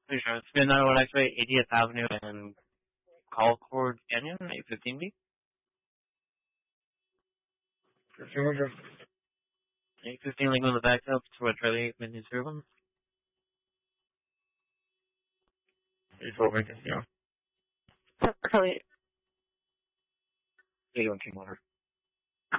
Pretty sure. It's been on X-Ray, 80th Avenue, and Concord Canyon, 815B. For sure. 815 link on the back up to a Charlie Mini 7. It's over, yeah. Charlie. 81 King Water.